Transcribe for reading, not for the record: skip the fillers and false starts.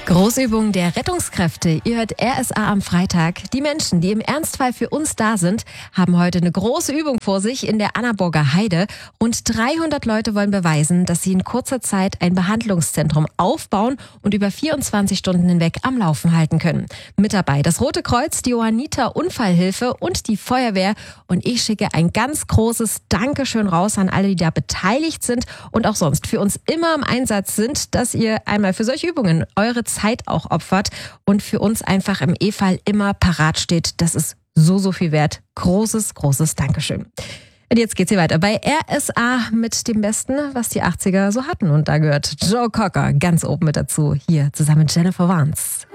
Großübung der Rettungskräfte. Ihr hört RSA am Freitag. Die Menschen, die im Ernstfall für uns da sind, haben heute eine große Übung vor sich in der Annaburger Heide. Rund 300 Leute wollen beweisen, dass sie in kurzer Zeit ein Behandlungszentrum aufbauen und über 24 Stunden hinweg am Laufen halten können. Mit dabei das Rote Kreuz, die Johanniter Unfallhilfe und die Feuerwehr. Und ich schicke ein ganz großes Dankeschön raus an alle, die da beteiligt sind und auch sonst für uns immer im Einsatz sind, dass ihr einmal für solche Übungen eure Zeit auch opfert und für uns einfach im E-Fall immer parat steht. Das ist so viel wert. Großes Dankeschön. Und jetzt geht's hier weiter bei RSA mit dem Besten, was die 80er so hatten. Und da gehört Joe Cocker ganz oben mit dazu. Hier zusammen mit Jennifer Warnes.